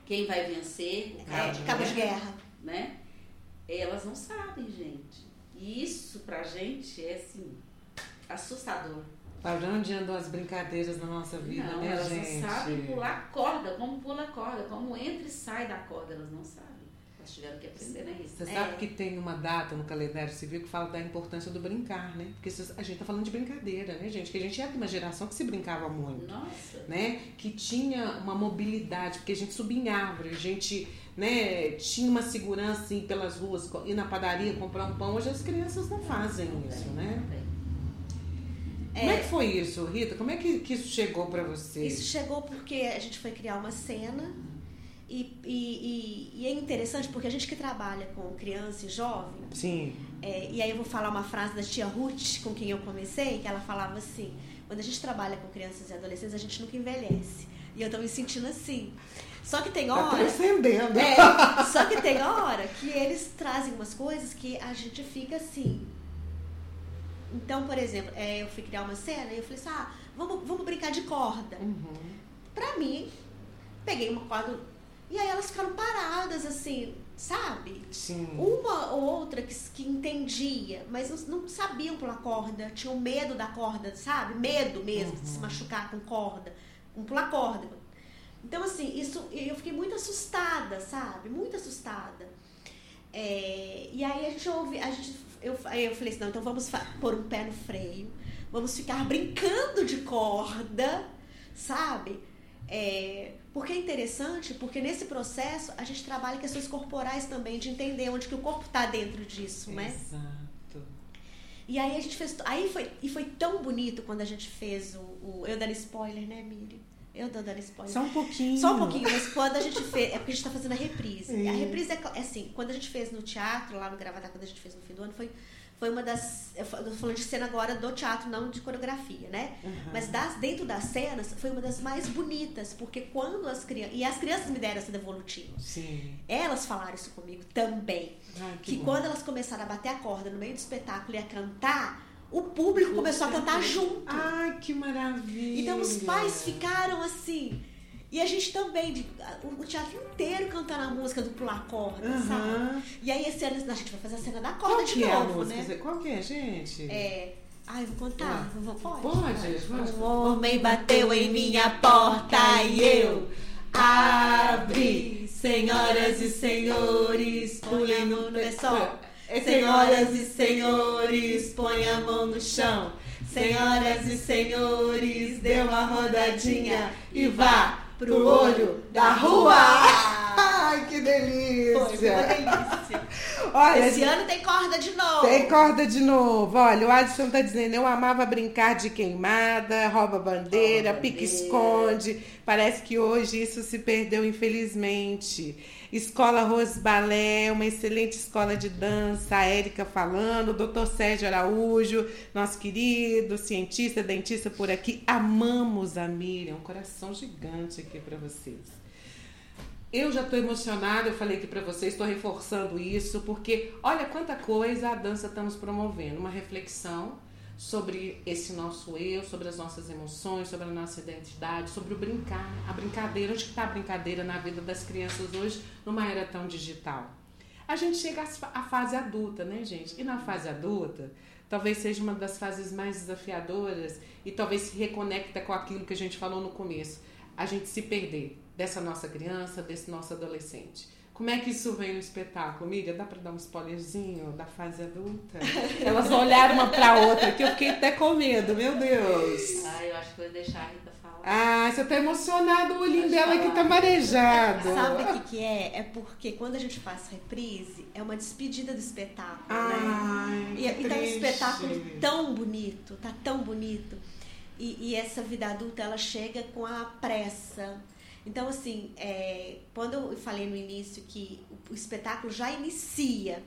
quem vai vencer, o cabo de guerra, né? Elas não sabem, gente. E isso pra gente é assim, assustador. Para onde andam as brincadeiras na nossa vida, não, né, elas gente? Não sabem pular corda, como pula corda, como entra e sai da corda, elas não sabem. Elas tiveram que aprender a isso. Você sabe que tem uma data no calendário civil que fala da importância do brincar, né? Porque a gente tá falando de brincadeira, né, gente? Que a gente é de uma geração que se brincava muito. Nossa. Né? Que tinha uma mobilidade, porque a gente subia em árvore, a gente, né, tinha uma segurança assim, pelas ruas, ir na padaria, comprar um pão. Hoje as crianças não fazem isso, né? Como é que foi isso, Rita? Como é que isso chegou para você? Isso chegou porque a gente foi criar uma cena e é interessante porque a gente que trabalha com criança e jovem... Sim. E aí eu vou falar uma frase da tia Ruth, com quem eu comecei, que ela falava assim: quando a gente trabalha com crianças e adolescentes, a gente nunca envelhece. E eu tô me sentindo assim. Só que tem hora... Tá transcendendo. Só que tem hora que eles trazem umas coisas que a gente fica assim... Então, por exemplo, eu fui criar uma cena e eu falei assim, vamos brincar de corda. Uhum. Pra mim, peguei uma corda e aí elas ficaram paradas, assim, sabe? Sim. Uma ou outra que entendia, mas não sabiam pular corda, tinham medo da corda, sabe? Medo mesmo de se machucar com corda, com pular corda. Então, assim, isso eu fiquei muito assustada, sabe? Muito assustada. E aí eu falei assim, não, então vamos pôr um pé no freio, vamos ficar brincando de corda, sabe? Porque é interessante, porque nesse processo a gente trabalha questões corporais também, de entender onde que o corpo está dentro disso, né? Exato. E aí a gente fez, foi tão bonito quando a gente fez eu dando spoiler, né, Miriam? Eu tô dando spoiler. Só um pouquinho, mas quando a gente fez... É porque a gente tá fazendo a reprise. A reprise é assim, quando a gente fez no teatro, lá no Gravatá, quando a gente fez no fim do ano, foi uma das... Eu tô falando de cena agora do teatro, não de coreografia, né? Uhum. Mas dentro das cenas, foi uma das mais bonitas, porque quando as crianças... E as crianças me deram essa devolutiva. Sim. Elas falaram isso comigo também. Que quando elas começaram a bater a corda no meio do espetáculo e a cantar... O público começou a cantar junto. Ai, que maravilha. Então os pais ficaram assim. E a gente também, o teatro inteiro cantando a música do pular corda, sabe? E aí esse ano a gente vai fazer a cena da corda de novo, né? Qual que é, gente? Ai, vou contar? Pode? Pode. Um homem bateu em minha porta e eu abri. Senhoras e senhores, põe a mão no sol. Senhoras e senhores, põe a mão no chão. Senhoras e senhores, dê uma rodadinha e vá pro olho da rua. Ai, que delícia. Foi uma delícia. Olha, esse ano tem corda de novo. Tem corda de novo. Olha, o Adson tá dizendo, eu amava brincar de queimada, rouba bandeira, pique-esconde. Parece que hoje isso se perdeu, infelizmente. Escola Rose Balé, uma excelente escola de dança, a Érica falando, o doutor Sérgio Araújo, nosso querido cientista, dentista por aqui. Amamos a Miriam, um coração gigante aqui para vocês. Eu já estou emocionada, eu falei aqui para vocês, estou reforçando isso, porque olha quanta coisa a dança está nos promovendo, uma reflexão sobre esse nosso eu, sobre as nossas emoções, sobre a nossa identidade, sobre o brincar, a brincadeira. Onde está a brincadeira na vida das crianças hoje, numa era tão digital? A gente chega à fase adulta, né, gente? E na fase adulta, talvez seja uma das fases mais desafiadoras e talvez se reconecta com aquilo que a gente falou no começo. A gente se perder dessa nossa criança, desse nosso adolescente. Como é que isso vem no espetáculo? Miriam, dá pra dar um spoilerzinho da fase adulta? Elas olharam uma pra outra, que eu fiquei até com medo, meu Deus. Eu acho que vou deixar a Rita falar. Você tá emocionada, o olhinho dela aqui tá marejado. Sabe o que é? É porque quando a gente faz reprise, é uma despedida do espetáculo, né? E tá um espetáculo tão bonito, tá tão bonito. E essa vida adulta, ela chega com a pressa. Então, assim, quando eu falei no início que o espetáculo já inicia,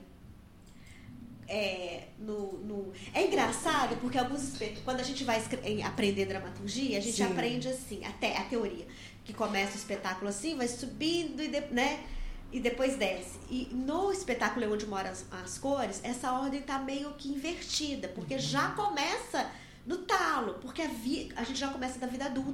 é engraçado porque quando a gente vai aprender dramaturgia, a gente aprende assim, até a teoria, que começa o espetáculo assim, vai subindo e depois desce. E no espetáculo Onde Moram as Cores, essa ordem tá meio que invertida, porque já começa no talo, porque a gente já começa da vida adulta.